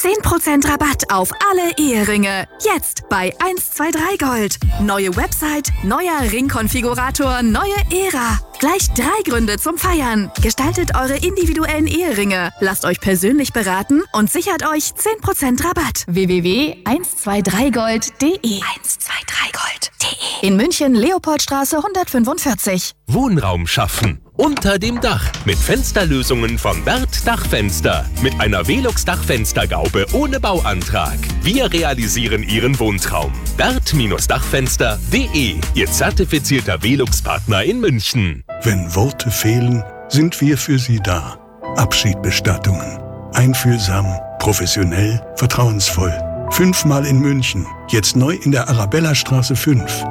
10% Rabatt auf alle Eheringe. Jetzt bei 123 Gold. Neue Website, neuer Ringkonfigurator, neue Ära. Gleich 3 Gründe zum Feiern. Gestaltet eure individuellen Eheringe. Lasst euch persönlich beraten und sichert euch 10% Rabatt. www.123gold.de 123gold.de In München, Leopoldstraße 145. Wohnraum schaffen. Unter dem Dach. Mit Fensterlösungen von Bert Dachfenster. Mit einer Velux-Dachfenstergaube ohne Bauantrag. Wir realisieren Ihren Wohntraum. Bert-Dachfenster.de Ihr zertifizierter Velux-Partner in München. Wenn Worte fehlen, sind wir für Sie da. Abschiedbestattungen. Einfühlsam, professionell, vertrauensvoll. 5-mal in München. Jetzt neu in der Arabellastraße 5.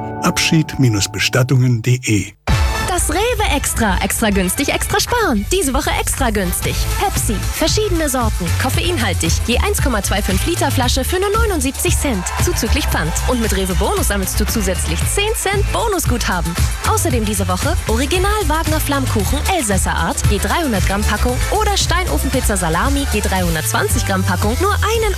Abschied-bestattungen.de Das Rewe Extra. Extra günstig, extra sparen. Diese Woche extra günstig. Pepsi. Verschiedene Sorten. Koffeinhaltig. Je 1,25 Liter Flasche für nur 79 Cent. Zuzüglich Pfand. Und mit Rewe Bonus sammelst du zusätzlich 10 Cent Bonusguthaben. Außerdem diese Woche Original Wagner Flammkuchen Elsässer Art. Je 300 Gramm Packung. Oder Steinofenpizza Salami. Je 320 Gramm Packung. Nur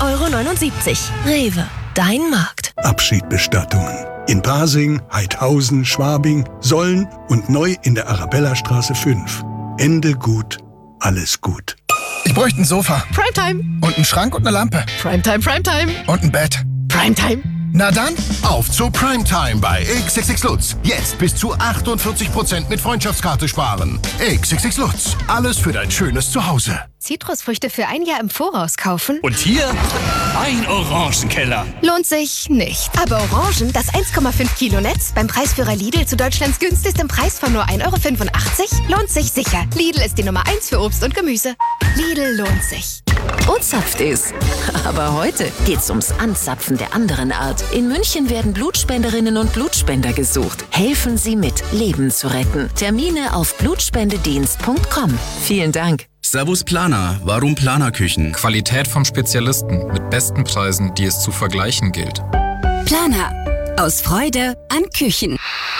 1,79 €. Rewe. Dein Markt. Abschiedbestattungen. In Pasing, Heidhausen, Schwabing, Solln und neu in der Arabellastraße 5. Ende gut, alles gut. Ich bräuchte ein Sofa. Primetime. Und einen Schrank und eine Lampe. Primetime, Primetime. Und ein Bett. Primetime. Na dann, auf zu Primetime bei XXX Lutz. Jetzt bis zu 48% mit Freundschaftskarte sparen. XXX Lutz. Alles für dein schönes Zuhause. Zitrusfrüchte für ein Jahr im Voraus kaufen? Und hier ein Orangenkeller. Lohnt sich nicht. Aber Orangen, das 1,5 Kilo Netz, beim Preisführer Lidl zu Deutschlands günstigstem Preis von nur 1,85 € lohnt sich sicher. Lidl ist die Nummer 1 für Obst und Gemüse. Lidl lohnt sich. Uzapft ist. Aber heute geht's ums Anzapfen der anderen Art. In München werden Blutspenderinnen und Blutspender gesucht. Helfen Sie mit, Leben zu retten. Termine auf blutspendedienst.com. Vielen Dank. Servus Planer. Warum Planerküchen? Qualität vom Spezialisten mit besten Preisen, die es zu vergleichen gilt. Planer. Aus Freude an Küchen.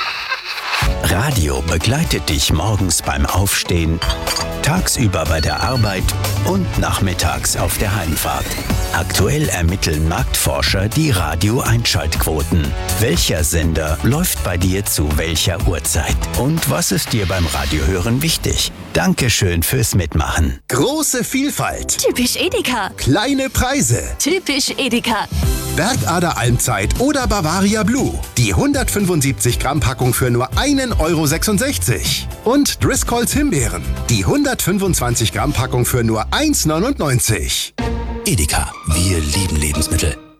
Radio begleitet dich morgens beim Aufstehen, tagsüber bei der Arbeit und nachmittags auf der Heimfahrt. Aktuell ermitteln Marktforscher die Radio-Einschaltquoten. Welcher Sender läuft bei dir zu welcher Uhrzeit? Und was ist dir beim Radiohören wichtig? Dankeschön fürs Mitmachen. Große Vielfalt. Typisch Edeka. Kleine Preise. Typisch Edeka. Bergader Almzeit oder Bavaria Blue. Die 175 Gramm Packung für nur 1,66 €. Und Driscolls Himbeeren. Die 125 Gramm Packung für nur 1,99 €. Edeka. Wir lieben Lebensmittel.